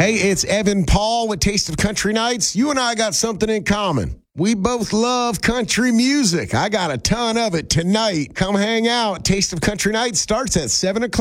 Hey, it's Evan Paul with Taste of Country Nights. You and I got something in common. We both love country music. I got a ton of it tonight. Come hang out. Taste of Country Nights starts at 7 o'clock.